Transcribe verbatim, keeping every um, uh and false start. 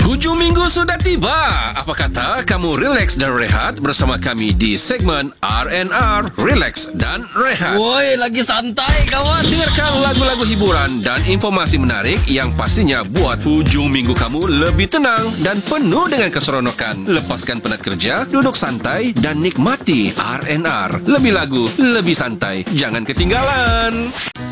Hujung minggu sudah tiba. Apa kata kamu relax dan rehat bersama kami di segmen R and R, Relax dan Rehat. Woi, lagi santai kawan. Dengarkan lagu-lagu hiburan dan informasi menarik yang pastinya buat hujung minggu kamu lebih tenang dan penuh dengan keseronokan. Lepaskan penat kerja, duduk santai dan nikmati R and R. Lebih lagu, lebih santai. Jangan ketinggalan.